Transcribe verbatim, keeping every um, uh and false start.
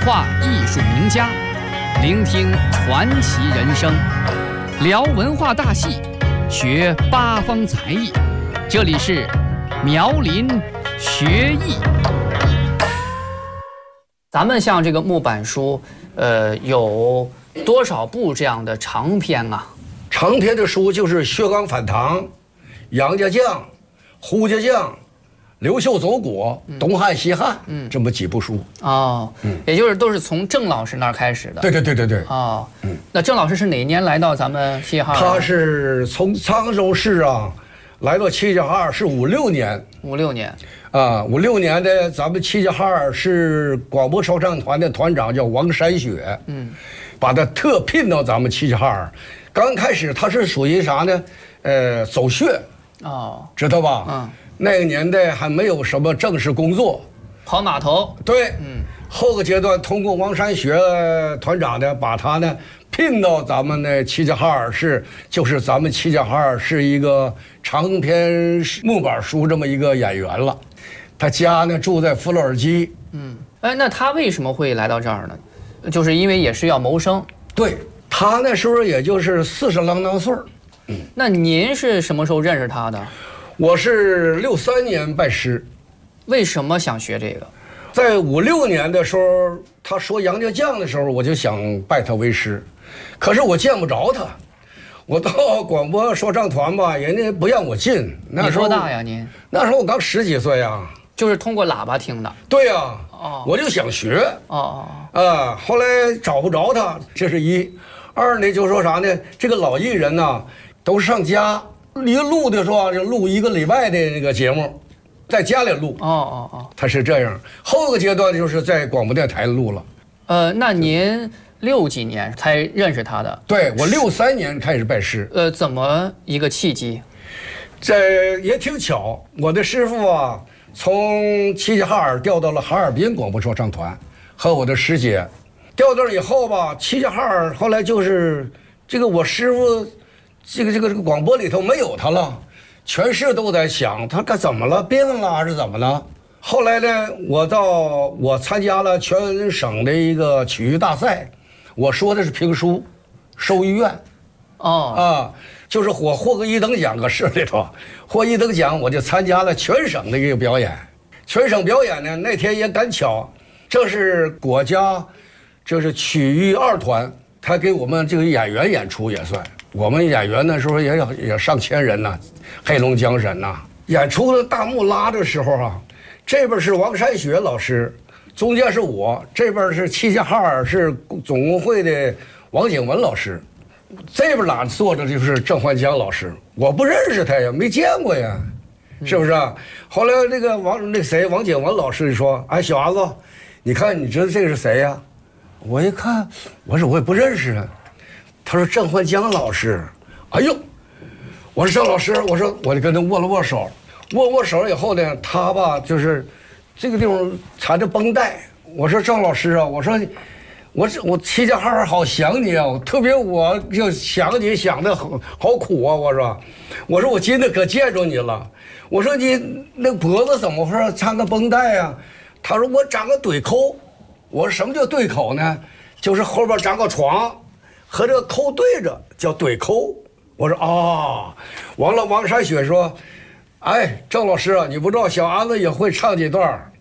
话艺术名家，聆听传奇人生，聊文化大戏，学八方才艺。这里是苗林学艺。咱们像这个木板书，呃，有多少部这样的长篇啊？ 长篇的书就是《薛刚反唐》、《杨家将》、《胡家将》、《刘秀走国》、《东汉西汉》嗯，这么几部书。 哦，嗯，也就是都是从郑老师那儿开始的。 对对对对对。 哦，嗯，那郑老师是哪年来到咱们齐齐哈尔？ 他是从沧州市啊，来到齐齐哈尔是五六年。 五六年。 啊，五六年的咱们齐齐哈尔市广播说唱团的团长叫王山雪，嗯，把他特聘到咱们齐齐哈尔。刚开始他是属于啥呢？呃，走穴。哦，知道吧？嗯。那个年代还没有什么正式工作， 跑码头。 对，嗯，后个阶段通过王山学团长呢，把他呢聘到咱们的齐齐哈尔市，就是咱们齐齐哈尔市一个长篇木板书这么一个演员了。他家呢住在弗洛尔基。 嗯，哎，那他为什么会来到这儿呢？就是因为也是要谋生。 对，他那时候也就是四十郎当岁儿。 嗯，那您是什么时候认识他的？ 我是六三年拜师。 为什么想学这个？ 在五六年的时候，他说杨家将的时候，我就想拜他为师，可是我见不着他。我到广播说唱团吧，人家不让我进。 那时候你多大呀？您那时候我刚十几岁呀。 就是通过喇叭听的。 对呀。哦。我就想学。哦哦。啊，后来找不着他，这是一。二呢，就说啥呢？这个老艺人呢，都上家。一录的时候就录一个礼拜的那个节目，在家里录。哦哦哦，他是这样。后个阶段就是在广播电台录了。 呃，那您六几年才认识他的？ 对，我六三年开始拜师。 呃，怎么一个契机？ 这也挺巧，我的师傅啊，从齐齐哈尔调到了哈尔滨广播说唱团，和我的师姐调到了以后吧，齐齐哈尔后来就是这个我师傅。这个这个这个广播里头没有他了，全市都在想他该怎么了，病了还是怎么了？后来呢，我到我参加了全省的一个曲艺大赛，我说的是评书，收医院，哦啊，就是我获个一等奖，搁市里头获一等奖，我就参加了全省的一个表演。全省表演呢，那天也赶巧，这是国家，这是曲艺二团，他给我们这个演员演出也算。我们演员那时候也有也上千人呢，黑龙江省呐。演出的大幕拉的时候啊，这边是王山雪老师，中间是我，这边是齐齐哈尔市总工会的王景文老师，这边哪坐着就是郑焕江老师。我不认识他呀，没见过呀，是不是啊？后来那个王那谁王景文老师说：“哎，小伢子，你看你知道这个是谁呀？”我一看，我说我也不认识啊。他说郑焕江老师，哎呦，我说郑老师，我说我就跟他握了握手，握握手以后呢，他吧就是这个地方缠着绷带。我说郑老师啊，我说我我齐齐哈尔好想你啊，特别我就想你想的好好苦啊。我说我说我今天可见着你了。我说你那脖子怎么回事缠个绷带啊？他说我长个对口。我说什么叫对口呢？就是后边长个床。和这个扣对着叫对扣。我说啊，完了王山雪说：“哎，郑老师啊，你不知道小安子也会唱几段。”